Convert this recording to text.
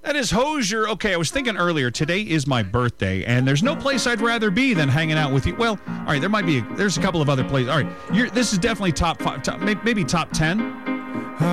That is Hozier. Okay, I was thinking earlier, today is my birthday, and there's no place I'd rather be than hanging out with you. Well, all right, there's a couple of other places. All right, this is definitely top 5, maybe top 10.